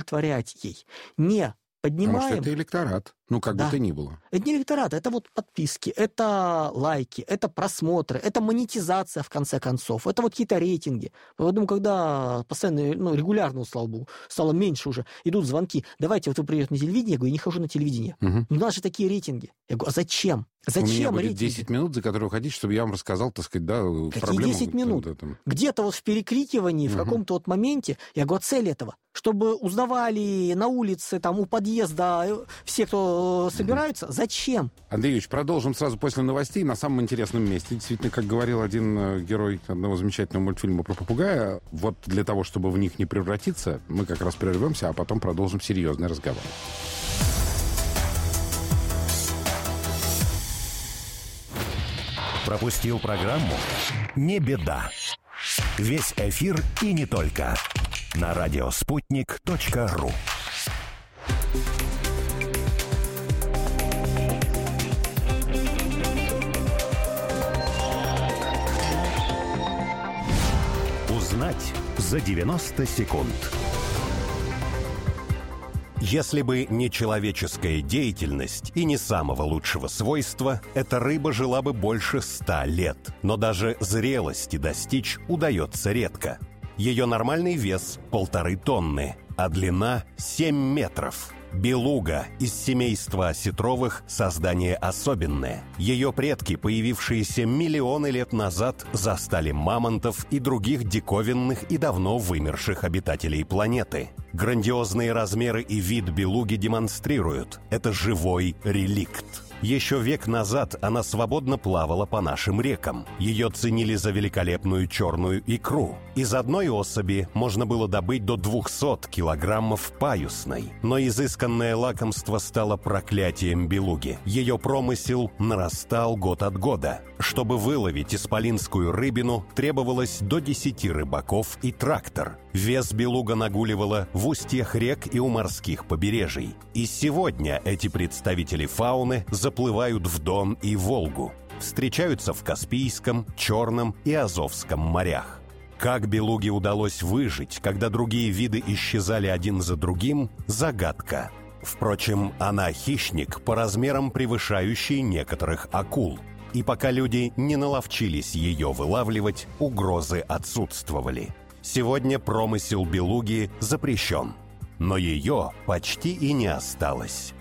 удовлетворять ей. Не поднимаем... Потому что это электорат, как бы то ни было. Это не электорат, это вот подписки, это лайки, это просмотры, это монетизация, в конце концов, это вот какие-то рейтинги. Поэтому, когда постоянно, регулярно, слава богу, стало меньше уже, идут звонки, давайте, вот вы приедете на телевидение, я говорю, я не хожу на телевидение. У нас же такие рейтинги. Я говорю, а зачем? Зачем у меня будет рейтинги? 10 минут, за которые уходить, чтобы я вам рассказал, так сказать, проблему. Какие 10 минут? Где-то вот в перекрикивании, в каком-то вот моменте, я говорю, цель этого, чтобы узнавали на улице, там, у подъезда все, кто собираются, зачем? Андрей Юрьевич, продолжим сразу после новостей на самом интересном месте. Действительно, как говорил один герой одного замечательного мультфильма про попугая, вот для того, чтобы в них не превратиться, мы как раз прервемся, а потом продолжим серьезный разговор. Пропустил программу? Не беда. Весь эфир и не только. На радиоспутник.ру. Узнать за 90 секунд. Если бы не человеческая деятельность и не самого лучшего свойства, эта рыба жила бы больше 100 лет. Но даже зрелости достичь удается редко. Ее нормальный вес – 1,5 тонны, а длина – 7 метров. Белуга из семейства осетровых – создание особенное. Ее предки, появившиеся миллионы лет назад, застали мамонтов и других диковинных и давно вымерших обитателей планеты. Грандиозные размеры и вид белуги демонстрируют – это живой реликт. Еще век назад она свободно плавала по нашим рекам. Ее ценили за великолепную черную икру. Из одной особи можно было добыть до 200 килограммов паюсной. Но изысканное лакомство стало проклятием белуги. Ее промысел нарастал год от года. Чтобы выловить исполинскую рыбину, требовалось до 10 рыбаков и трактор. Вес белуга нагуливала в устьях рек и у морских побережий. И сегодня эти представители фауны заплывают в Дон и Волгу. Встречаются в Каспийском, Черном и Азовском морях. Как белуге удалось выжить, когда другие виды исчезали один за другим – загадка. Впрочем, она хищник, по размерам превышающий некоторых акул. И пока люди не наловчились ее вылавливать, угрозы отсутствовали. Сегодня промысел белуги запрещен. Но ее почти и не осталось.